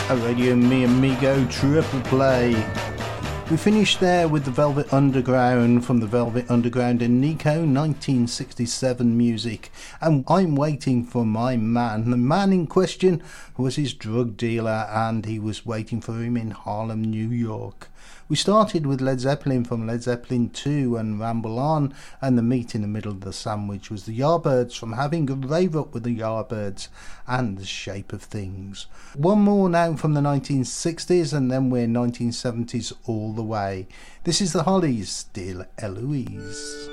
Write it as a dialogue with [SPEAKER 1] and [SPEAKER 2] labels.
[SPEAKER 1] A Radio Mi Amigo triple play. We finished there with the Velvet Underground from the Velvet Underground and Nico, 1967 music. And I'm waiting for my man. The man in question was his drug dealer, and he was waiting for him in Harlem, New York. We started with Led Zeppelin from Led Zeppelin 2 and Ramble On, and the meat in the middle of the sandwich was the Yardbirds from Having a Rave Up with the Yardbirds and The Shape of Things. One more now from the 1960s, and then we're 1970s all the way. This is the Hollies, Dear Eloise.